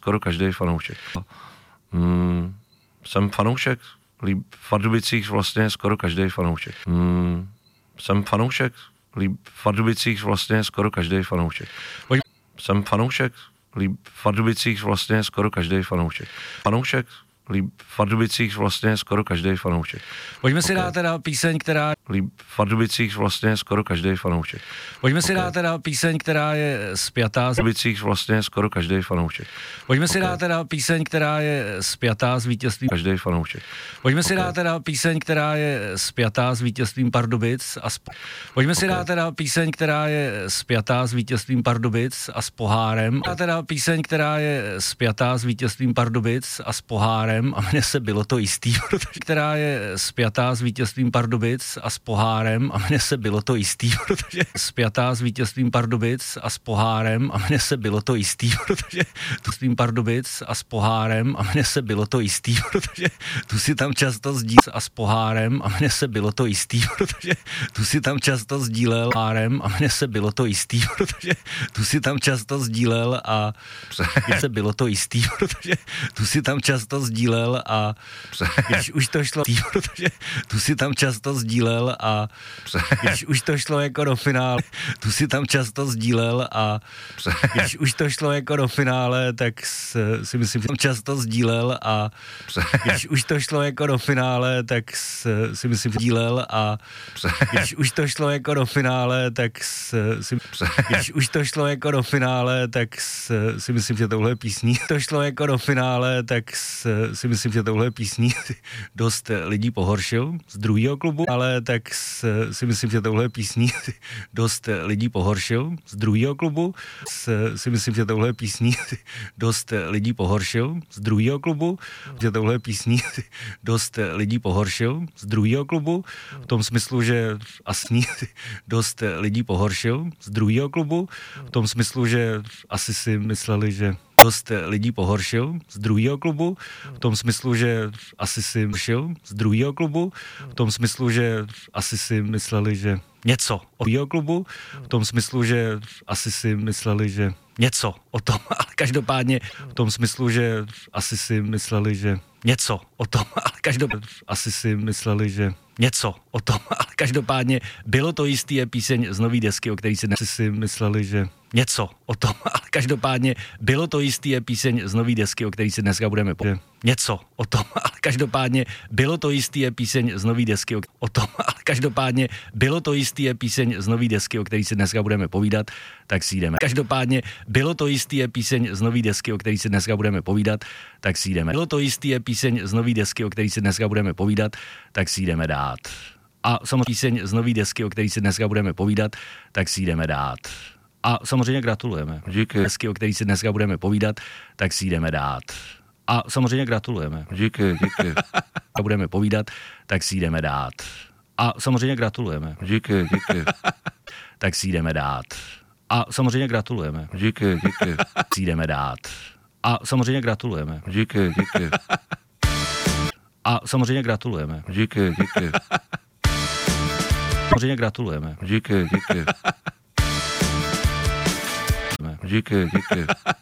skoro každý fanoušek. Jsem fanoušek, v Pardubicích vlastně skoro každý fanoušek. Jsem fanoušek, v Pardubicích vlastně skoro každý fanoušek. Jsem fanoušek, v Pardubicích vlastně skoro každý fanoušek. Fanoušek, v Pardubicích vlastně skoro každý fanoušek. Pojďme si dát teda píseň, která... V Pardubicích vlastně skoro každý fanoušek. Pojďme si dát teda píseň, která je spjatá... V Pardubicích vlastně skoro každý fanoušek. Pojďme si dát teda píseň, která je spjatá s vítězstvím... Každý fanoušek. Pojďme si dát teda píseň, která je spjatá s vítězstvím Pardubic a Pojďme si dát teda píseň, která je spjatá s vítězstvím Pardubic a s pohárem. A teda píseň, která je spjatá s vítězstvím Pardubic a s pohárem. A mně se bylo to jistý, protože která je spjatá s vítězstvím Pardubic a s pohárem a mně se bylo to jistý, protože spjatá s vítězstvím Pardubic a s pohárem a mně se bylo to jistý, protože tu s tím Pardubic a s pohárem a mně se bylo to jistý, protože tu si tam často sdílel a s pohárem a mně se bylo to jistý, protože tu si tam často sdílel pohárem a mně se bylo to jistý, protože tu si tam často sdílel a mně se bylo to jistý, protože tu si tam často sdílel a když už to šlo, protože tu si tam často sdílel a když už to šlo jako do finále, tu si tam často sdílel a když už to šlo jako do finále, tak si myslím, že tam často sdílel a když už to šlo jako do finále, tak si myslím, že sdílel a když už to šlo jako do finále, tak když už to šlo jako do finále, tak si myslím, že touhle písní to šlo jako do finále, tak si myslím, že touhle písní dost lidí pohoršil z druhého klubu, ale tak si myslím, že touhle písní dost lidí pohoršil z druhého klubu, si myslím, že touhle písní dost lidí pohoršil z druhého klubu, že touhle písní dost lidí pohoršil z druhého klubu, v tom smyslu, že asi dost lidí pohoršil z druhého klubu, v tom smyslu, že asi si mysleli, že dost lidí pohoršil z druhého klubu, v tom smyslu, že asi si šel z druhého klubu, v tom smyslu, že asi si mysleli, že něco o druhého klubu, v tom smyslu, že asi si mysleli, že něco o tom, ale každopádně v tom smyslu, že asi si mysleli, že něco o tom, ale každopádně asi si mysleli, že něco o tom, ale každopádně bylo to jistý, je píseň z nový desky, o který si mysleli, že něco o tom, ale každopádně bylo to jistý, je píseň z nový desky, o který si dneska budeme povídat. Něco o tom, ale každopádně bylo to jistý, je píseň z nový desky o tom, ale každopádně bylo to jistý, je píseň z nový desky, o který si dneska budeme povídat, tak si jdeme. Každopádně bylo to jistý, je píseň z nový desky, o který si dneska budeme povídat, tak si jdeme. Bylo to jistý, je píseň z nový desky, o který si dneska budeme povídat, tak si jdeme dát. A samozřejmě píseň z nový desky, o který si dneska budeme povídat, tak si jdeme dát. A samozřejmě gratulujeme. Díky. Desky, o který si dneska budeme povídat, tak si jdeme dát. A samozřejmě gratulujeme. Díky. A budeme povídat, tak si jdeme dát. A samozřejmě gratulujeme. Díky. Tak si jdeme dát. A samozřejmě gratulujeme. Díky. Si jdeme dát. A samozřejmě gratulujeme. Díky. A samozřejmě gratulujeme. Díky. Samozřejmě gratulujeme. Díky. Díky.